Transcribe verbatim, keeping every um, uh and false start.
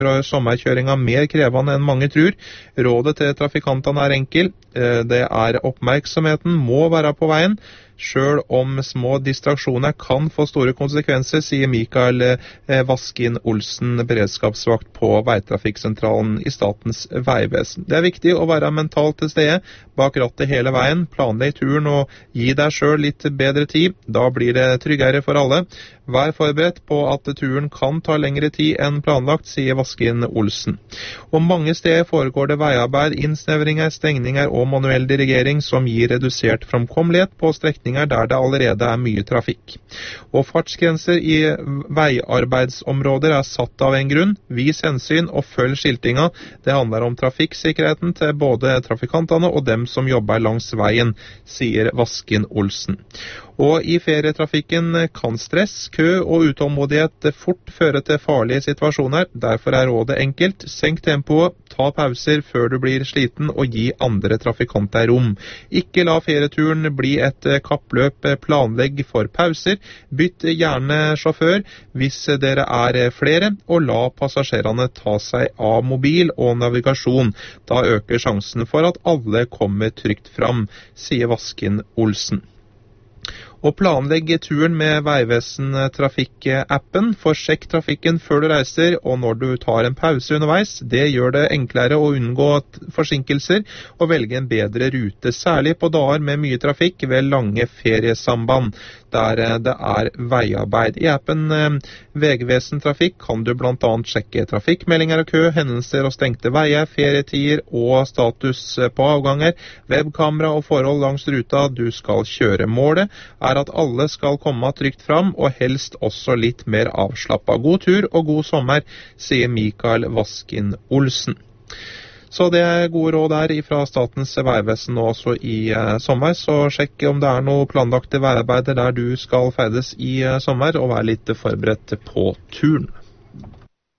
gjør sommerkjøringa mer krevende enn mange tror. Rådet til trafikantene er enkel. Det er oppmerksomheten må være på veien. Selv om små distraksjoner kan få store konsekvenser, sier Mikael Vaskin Olsen, beredskapsvakt på Veitrafikksentralen i Statens vegvesen. Det er viktig å være mentalt til stede bak rattet hele veien, planlegg turen og gi deg selv litt bedre tid. Da blir det tryggere for alle. Vær forberedt på at turen kan ta lengre tid enn planlagt, sier Vaskin Olsen. Og mange steder foregår det veiarbeid, innsnevringer, stengninger og manuell dirigering som gir redusert framkommelighet på strekninger der det allerede er mye trafikk. Og fartsgrenser i veiarbeidsområder er satt av en grunn. Vis hensyn og følg skiltinga. Det handler om trafikksikkerheten til både trafikantene og dem som jobber langs veien, sier Vaskin Olsen. Og i ferietrafikken kan stress, kø og utålmodighet fort føre til farlige situasjoner. Derfor er rådet enkelt. Senk tempoet, ta pauser før du blir sliten og gi andre trafikanter rom. Ikke la ferieturen bli et kappløp, planlegg for pauser. Bytt gjerne sjåfør hvis dere er flere, og la passasjerene ta seg av mobil og navigasjon. Da øker sjansen for at alle kommer trygt fram, sier Vaskin Olsen. Og planlegg turen med Vegvesen Trafikk-appen. Forsjekk trafikken før du reiser, og når du tar en pause underveis. Det gjør det enklere å unngå forsinkelser og velge en bedre rute, særlig på dager med mye trafikk ved lange feriesamband, der det er veiarbeid. I appen Vegvesen Trafikk kan du blant annet sjekke trafikkmeldinger og kø, hendelser og stengte veier, ferietider og status på avganger, webkamera og forhold langs ruta du skal kjøre. Målet er at alle skal komme trygt fram, og helst også litt mer avslappet. God tur og god sommer, sier Mikael Vaskin Olsen. Så det er gode råd der fra Statens vegvesen også i eh, sommer, så sjekk om det er noe planlagte veiarbeider der du skal ferdes i eh, sommer, og vær litt forberedt på turen.